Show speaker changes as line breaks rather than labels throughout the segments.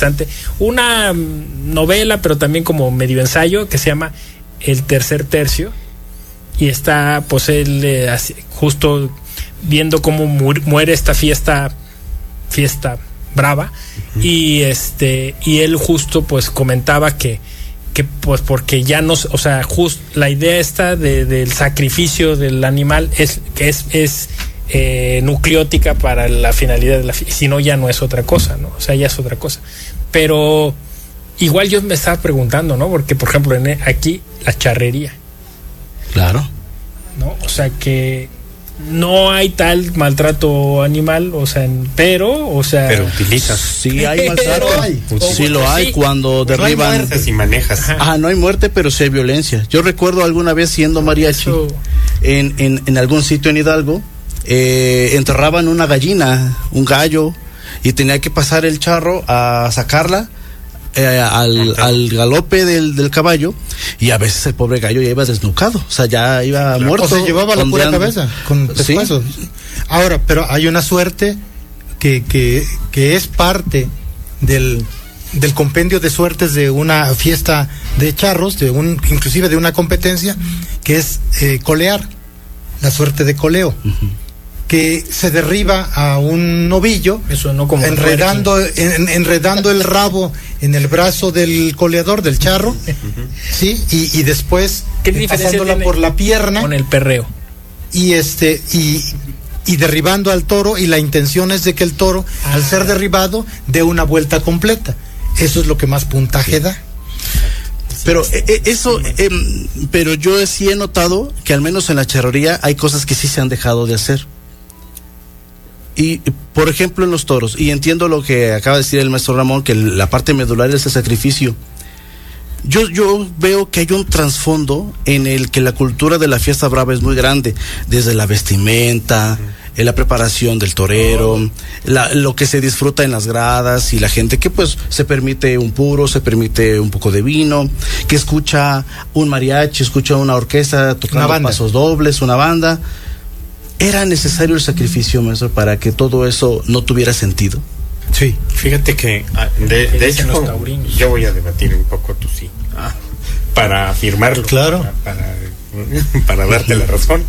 interesante. Una novela, pero también como medio ensayo, que se llama El Tercer Tercio. Y está, pues, él justo viendo cómo muere esta fiesta brava. Y y él justo, pues, comentaba que pues porque ya no, o sea, justo la idea esta del sacrificio del animal es nucleótica para la finalidad de la fiesta, si no ya no es otra cosa, ¿no? O sea, ya es otra cosa. Pero igual yo me estaba preguntando, ¿no? Porque, por ejemplo, aquí la charrería.
Claro.
¿No? O sea, que no hay tal maltrato animal, o sea, pero
utilizas.
Sí hay maltrato. Sí lo hay, cuando derriban.
No hay muertes y manejas.
No hay muerte, pero sí hay violencia. Yo recuerdo alguna vez siendo mariachi en algún sitio en Hidalgo, enterraban una gallina, un gallo, y tenía que pasar el charro a sacarla al galope del caballo, y a veces el pobre gallo ya iba desnucado, o sea, ya iba muerto.
O se llevaba la pura cabeza con pescuezos. ¿Sí? Ahora, pero hay una suerte que es parte del compendio de suertes de una fiesta de charros, inclusive de una competencia, que es colear, la suerte de coleo. Que se derriba a un novillo,
eso no como
enredando el rabo en el brazo del coleador, del charro, ¿sí? Y después pasándola por la pierna
con el perreo
y derribando al toro, y la intención es de que el toro, al ser derribado, dé una vuelta completa. Eso es lo que más puntaje da.
Pero pero yo sí he notado que al menos en la charrería hay cosas que sí se han dejado de hacer. Y, por ejemplo, en los toros, y entiendo lo que acaba de decir el maestro Ramón, que la parte medular es el sacrificio. Yo veo que hay un trasfondo en el que la cultura de la fiesta brava es muy grande, desde la vestimenta, la preparación del torero, lo que se disfruta en las gradas, y la gente que pues se permite un puro, se permite un poco de vino, que escucha un mariachi, escucha una orquesta tocando pasos dobles, una banda. ¿Era necesario el sacrificio, maestro, para que todo eso no tuviera sentido?
Sí. Fíjate que, de hecho, yo voy a debatir un poco tú sí, para afirmarlo.
Claro.
Para darte la razón.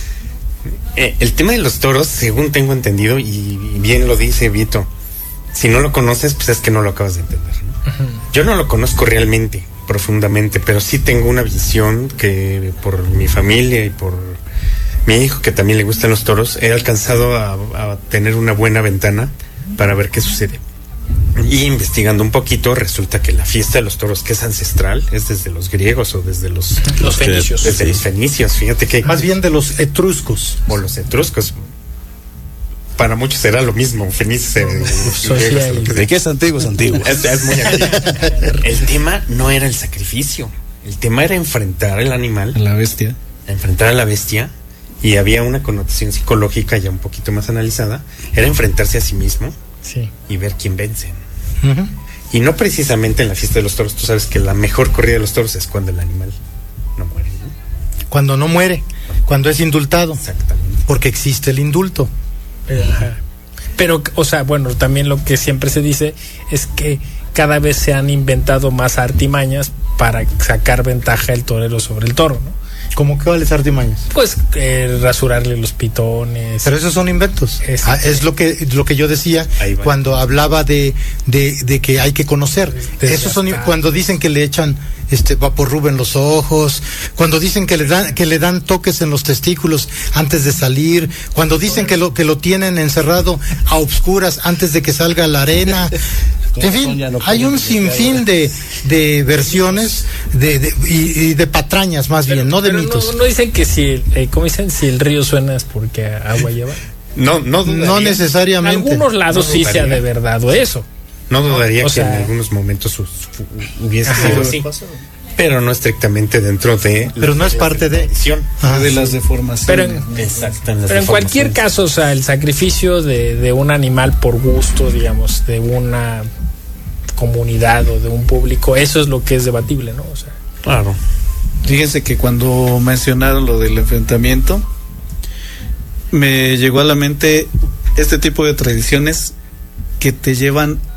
El tema de los toros, según tengo entendido, y bien lo dice Vito, si no lo conoces, pues es que no lo acabas de entender, ¿no? Yo no lo conozco realmente, profundamente, pero sí tengo una visión que por mi familia y por mi hijo, que también le gustan los toros, he alcanzado a tener una buena ventana para ver qué sucede. Y investigando un poquito, resulta que la fiesta de los toros, que es ancestral, es desde los griegos o desde los
fenicios.
Desde los fenicios, fíjate que...
Más bien de los etruscos.
O los etruscos. Para muchos era lo mismo, fenicios.
¿De qué es antiguo? Es antiguo.
Es muy antiguo. El tema no era el sacrificio. El tema era enfrentar al animal.
A la bestia.
Enfrentar a la bestia. Y había una connotación psicológica ya un poquito más analizada, era enfrentarse a sí mismo,
sí,
y ver quién vence. Y no precisamente en la fiesta de los toros. Tú sabes que la mejor corrida de los toros es cuando el animal no muere, ¿no?
Cuando no muere, cuando es indultado.
Exactamente.
Porque existe el indulto.
Pero, o sea, bueno, también lo que siempre se dice es que cada vez se han inventado más artimañas para sacar ventaja el torero sobre el toro, ¿no?
¿Cómo que cuáles artimañas?
Pues rasurarle los pitones.
Pero esos son inventos. Es lo que yo decía cuando hablaba de que hay que conocer. Esos son cuando dicen que le echan vaporrub en los ojos, cuando dicen que le dan toques en los testículos antes de salir, cuando dicen que lo tienen encerrado a obscuras antes de que salga a la arena. En fin, hay un sinfín de versiones y de patrañas, más bien, no de
pero
mitos.
No dicen que ¿cómo dicen? Si el río suena es porque agua lleva.
No
necesariamente.
En algunos lados sí sea de verdad o eso.
No dudaría que en algunos momentos hubiese sido así. Pero no estrictamente dentro de...
Pero no es parte de
las deformaciones.
Pero en cualquier caso, o sea, el sacrificio de un animal por gusto, digamos, de una comunidad o de un público, eso es lo que es debatible, ¿no? O sea,
claro.
Fíjense que cuando mencionaron lo del enfrentamiento, me llegó a la mente este tipo de tradiciones que te llevan